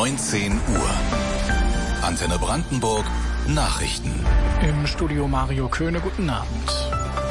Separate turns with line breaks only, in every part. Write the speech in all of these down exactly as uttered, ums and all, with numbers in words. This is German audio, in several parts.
neunzehn Uhr. Antenne Brandenburg Nachrichten.
Im Studio Mario Köhne, guten Abend.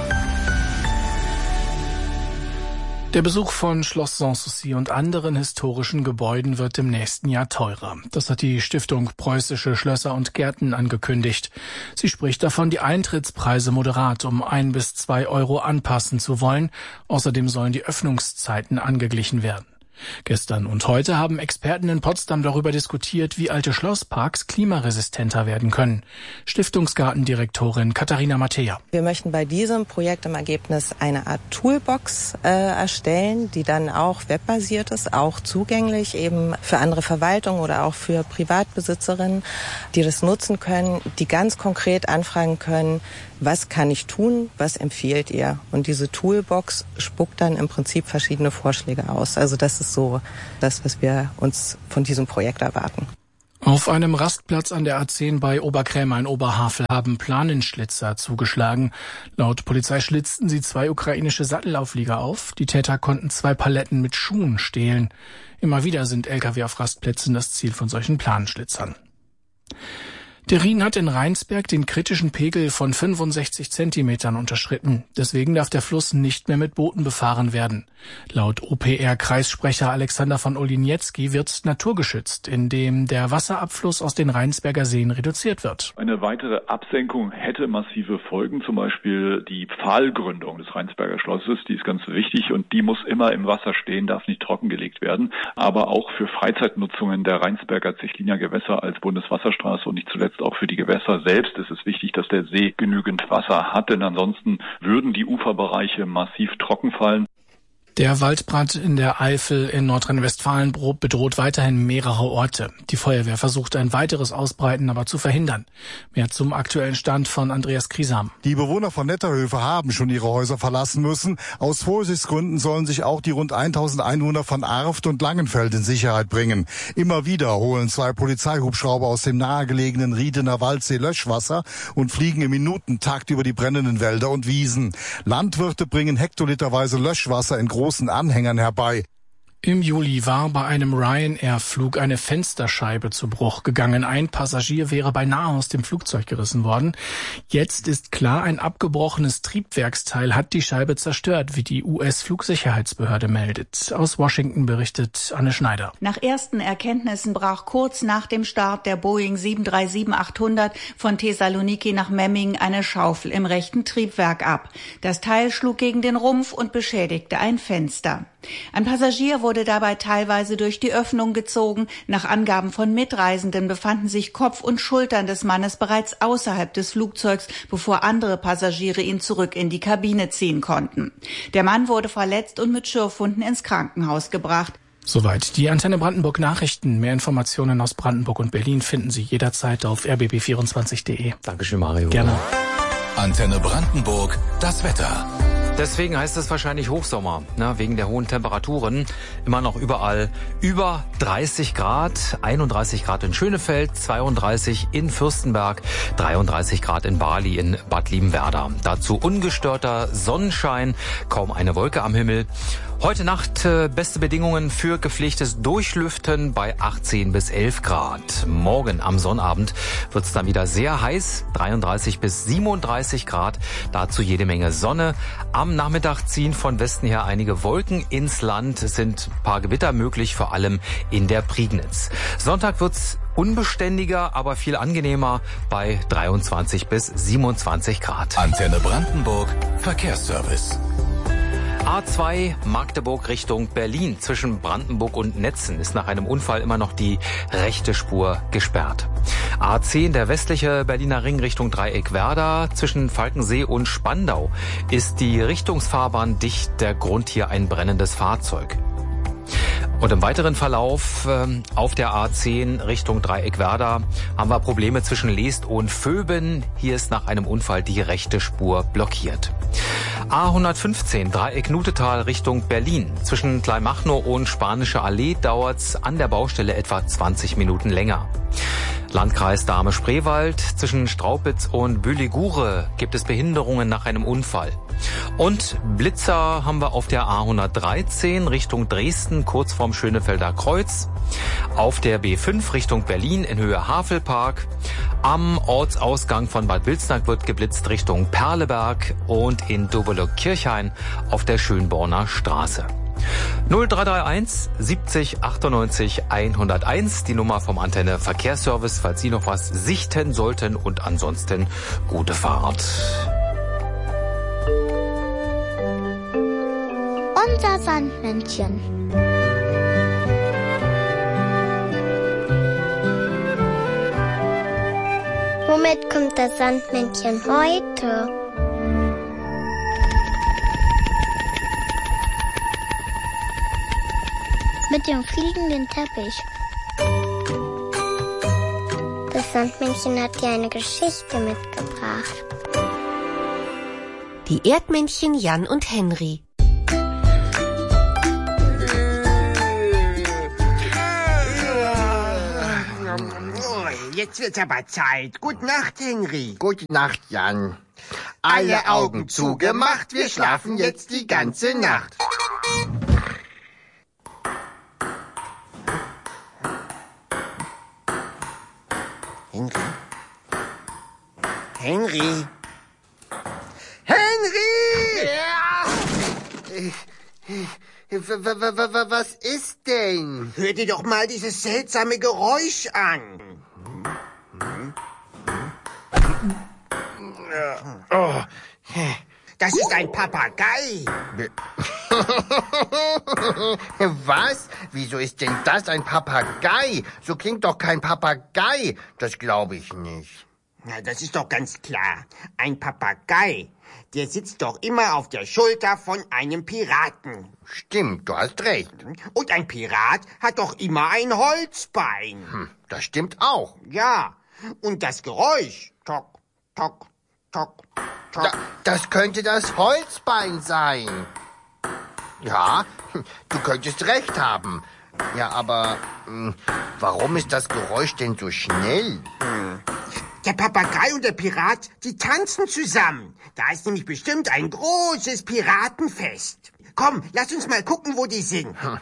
Der Besuch von Schloss Sanssouci und anderen historischen Gebäuden wird im nächsten Jahr teurer. Das hat die Stiftung Preußische Schlösser und Gärten angekündigt. Sie spricht davon, die Eintrittspreise moderat um ein bis zwei Euro anpassen zu wollen. Außerdem sollen die Öffnungszeiten angeglichen werden. Gestern und heute haben Experten in Potsdam darüber diskutiert, wie alte Schlossparks klimaresistenter werden können. Stiftungsgartendirektorin Katharina Mattea.
Wir möchten bei diesem Projekt im Ergebnis eine Art Toolbox äh, erstellen, die dann auch webbasiert ist, auch zugänglich eben für andere Verwaltungen oder auch für Privatbesitzerinnen, die das nutzen können, die ganz konkret anfragen können, was kann ich tun, was empfiehlt ihr? Und diese Toolbox spuckt dann im Prinzip verschiedene Vorschläge aus. Also das ist so das, was wir uns von diesem Projekt erwarten.
Auf einem Rastplatz an der A zehn bei Oberkrämer in Oberhavel haben Planenschlitzer zugeschlagen. Laut Polizei schlitzten sie zwei ukrainische Sattelauflieger auf. Die Täter konnten zwei Paletten mit Schuhen stehlen. Immer wieder sind L K W auf Rastplätzen das Ziel von solchen Planenschlitzern. Der Rhin hat in Rheinsberg den kritischen Pegel von fünfundsechzig Zentimetern unterschritten. Deswegen darf der Fluss nicht mehr mit Booten befahren werden. Laut O P R-Kreissprecher Alexander von Olinietzki wird naturgeschützt, indem der Wasserabfluss aus den Rheinsberger Seen reduziert wird.
Eine weitere Absenkung hätte massive Folgen, zum Beispiel die Pfahlgründung des Rheinsberger Schlosses. Die ist ganz wichtig und die muss immer im Wasser stehen, darf nicht trockengelegt werden. Aber auch für Freizeitnutzungen der Rheinsberger Zechliner Gewässer als Bundeswasserstraße und nicht zuletzt auch für die Gewässer selbst ist es wichtig, dass der See genügend Wasser hat, denn ansonsten würden die Uferbereiche massiv trocken fallen.
Der Waldbrand in der Eifel in Nordrhein-Westfalen bedroht weiterhin mehrere Orte. Die Feuerwehr versucht ein weiteres Ausbreiten aber zu verhindern. Mehr zum aktuellen Stand von Andreas Kriesam.
Die Bewohner von Netterhöfe haben schon ihre Häuser verlassen müssen. Aus Vorsichtsgründen sollen sich auch die rund tausend Einwohner von Arft und Langenfeld in Sicherheit bringen. Immer wieder holen zwei Polizeihubschrauber aus dem nahegelegenen Riedener Waldsee Löschwasser und fliegen im Minutentakt über die brennenden Wälder und Wiesen. Landwirte bringen hektoliterweise Löschwasser in großen Anhängern herbei.
Im Juli war bei einem Ryanair-Flug eine Fensterscheibe zu Bruch gegangen. Ein Passagier wäre beinahe aus dem Flugzeug gerissen worden. Jetzt ist klar, ein abgebrochenes Triebwerksteil hat die Scheibe zerstört, wie die U S-Flugsicherheitsbehörde meldet. Aus Washington berichtet Anne Schneider.
Nach ersten Erkenntnissen brach kurz nach dem Start der Boeing sieben drei sieben achthundert von Thessaloniki nach Memmingen eine Schaufel im rechten Triebwerk ab. Das Teil schlug gegen den Rumpf und beschädigte ein Fenster. Ein Passagier wurde dabei teilweise durch die Öffnung gezogen. Nach Angaben von Mitreisenden befanden sich Kopf und Schultern des Mannes bereits außerhalb des Flugzeugs, bevor andere Passagiere ihn zurück in die Kabine ziehen konnten. Der Mann wurde verletzt und mit Schürfwunden ins Krankenhaus gebracht.
Soweit die Antenne Brandenburg Nachrichten. Mehr Informationen aus Brandenburg und Berlin finden Sie jederzeit auf r b b vierundzwanzig punkt d e.
Dankeschön, Mario.
Gerne.
Antenne Brandenburg, das Wetter.
Deswegen heißt es wahrscheinlich Hochsommer, ne, wegen der hohen Temperaturen. Immer noch überall über dreißig Grad, einunddreißig Grad in Schönefeld, zweiunddreißig in Fürstenberg, dreiunddreißig Grad in Bali in Bad Liebenwerda. Dazu ungestörter Sonnenschein, kaum eine Wolke am Himmel. Heute Nacht äh, beste Bedingungen für gepflegtes Durchlüften bei achtzehn bis elf Grad. Morgen am Sonnabend wird es dann wieder sehr heiß, dreiunddreißig bis siebenunddreißig Grad. Dazu jede Menge Sonne. Am Nachmittag ziehen von Westen her einige Wolken ins Land. Es sind ein paar Gewitter möglich, vor allem in der Prignitz. Sonntag wird's unbeständiger, aber viel angenehmer bei dreiundzwanzig bis siebenundzwanzig Grad.
Antenne Brandenburg, Verkehrsservice.
A zwei Magdeburg Richtung Berlin. Zwischen Brandenburg und Netzen ist nach einem Unfall immer noch die rechte Spur gesperrt. A zehn, der westliche Berliner Ring Richtung Dreieckwerder. Zwischen Falkensee und Spandau ist die Richtungsfahrbahn dicht. Der Grund hier ein brennendes Fahrzeug. Und im weiteren Verlauf äh, auf der A zehn Richtung Dreieckwerder haben wir Probleme zwischen Leest und Vöben. Hier ist nach einem Unfall die rechte Spur blockiert. A hundertfünfzehn Dreieck-Nutetal Richtung Berlin. Zwischen Kleinmachnow und Spanische Allee dauert's an der Baustelle etwa zwanzig Minuten länger. Landkreis Dahme-Spreewald. Zwischen Straupitz und Büligure gibt es Behinderungen nach einem Unfall. Und Blitzer haben wir auf der A hundertdreizehn Richtung Dresden, kurz vorm Schönefelder Kreuz. Auf der B fünf Richtung Berlin in Höhe Havelpark. Am Ortsausgang von Bad Wilsnack wird geblitzt Richtung Perleberg und in Dobelow-Kirchhain auf der Schönborner Straße. null drei drei eins siebzig achtundneunzig hunderteins, die Nummer vom Antenne Verkehrsservice, falls Sie noch was sichten sollten, und ansonsten gute Fahrt.
Unser Sandmännchen. Womit kommt das Sandmännchen heute? Mit dem fliegenden Teppich. Das Sandmännchen hat dir eine Geschichte mitgebracht.
Die Erdmännchen Jan und Henry.
Jetzt wird's aber Zeit. Gute Nacht, Henry.
Gute Nacht, Jan. Alle Augen zugemacht, wir schlafen jetzt die ganze Nacht.
Henry? Henry? Henry!
Ja. Was ist denn?
Hör dir doch mal dieses seltsame Geräusch an. Oh. Das ist ein Papagei.
Was? Wieso ist denn das ein Papagei? So klingt doch kein Papagei. Das glaube ich nicht.
Na, das ist doch ganz klar. Ein Papagei, der sitzt doch immer auf der Schulter von einem Piraten.
Stimmt, du hast recht.
Und ein Pirat hat doch immer ein Holzbein.
Hm, das stimmt auch.
Ja, und das Geräusch, tok, tok, tok, tok.
Da, das könnte das Holzbein sein. Ja, du könntest recht haben. Ja, aber mh, warum ist das Geräusch denn so schnell?
Hm. Der Papagei und der Pirat, die tanzen zusammen. Da ist nämlich bestimmt ein großes Piratenfest. Komm, lass uns mal gucken, wo die sind.
Hm.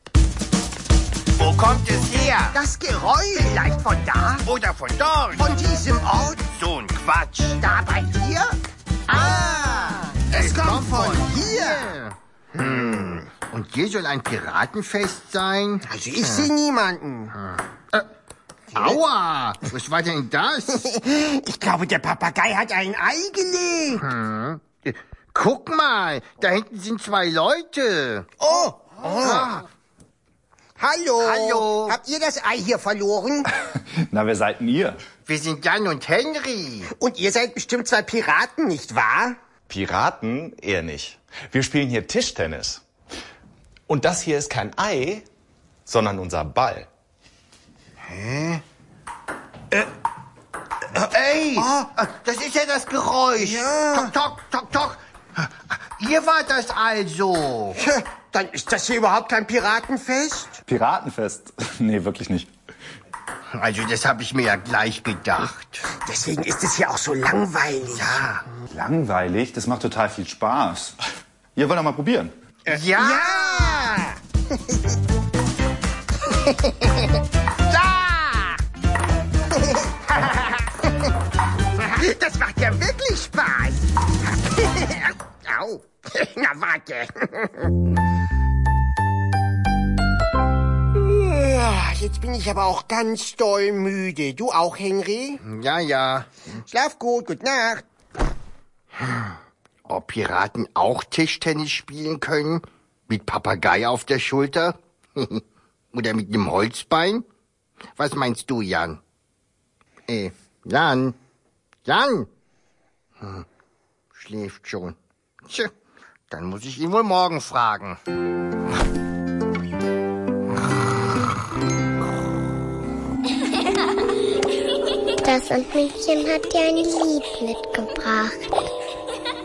Wo kommt es her?
Das Geräusch. Vielleicht von da?
Oder von dort?
Von diesem Ort?
So ein Quatsch.
Da bei dir? Ah, es, es kommt, kommt von hier.
Hm. Und hier soll ein Piratenfest sein?
Also ich hm. sehe niemanden.
Hm. Äh. Aua! Was war denn das?
Ich glaube, der Papagei hat ein Ei gelegt.
Hm. Guck mal, da hinten sind zwei Leute.
Oh! oh. Ah. Hallo.
Hallo.
Habt ihr das Ei hier verloren?
Na, wer seid denn ihr?
Wir sind Jan und Henry.
Und ihr seid bestimmt zwei Piraten, nicht wahr?
Piraten? Eher nicht. Wir spielen hier Tischtennis. Und das hier ist kein Ei, sondern unser Ball.
Hä? Äh, ey, oh, das ist ja das Geräusch.
Ja.
Tok, tok, tok, tok. Ihr wart das also.
Ja, dann ist das hier überhaupt kein Piratenfest?
Piratenfest? Nee, wirklich nicht.
Also das habe ich mir ja gleich gedacht.
Deswegen ist es hier auch so langweilig.
Ja.
Langweilig? Das macht total viel Spaß. Ihr wollt doch mal probieren.
Äh, ja!
Ja! Das macht ja wirklich Spaß. Au. Na, warte. Jetzt bin ich aber auch ganz doll müde. Du auch, Henry?
Ja, ja.
Schlaf gut, gute Nacht.
Ob Piraten auch Tischtennis spielen können? Mit Papagei auf der Schulter? Oder mit einem Holzbein? Was meinst du, Jan? Äh, Jan? Jan? Hm, schläft schon. Tja, dann muss ich ihn wohl morgen fragen.
Das Sandmännchen hat dir ein Lied mitgebracht.